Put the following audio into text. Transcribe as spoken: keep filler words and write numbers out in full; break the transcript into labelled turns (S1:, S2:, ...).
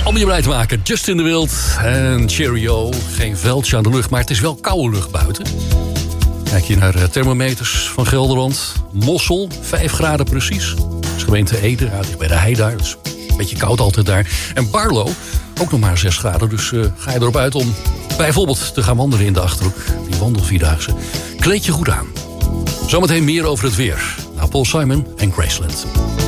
S1: Om je blij te maken, Justin de Wild en Cheerio. Geen veldje aan de lucht, maar het is wel koude lucht buiten. Kijk je naar de thermometers van Gelderland. Mossel, vijf graden precies. Dat is gemeente Ede, ja, dicht bij de hei daar. Dus een beetje koud altijd daar. En Barlo, ook nog maar zes graden. Dus uh, ga je erop uit om bijvoorbeeld te gaan wandelen in de Achterhoek. Die wandelvierdaagse. Kleed je goed aan. Zometeen meer over het weer. Nou, Paul Simon en Graceland.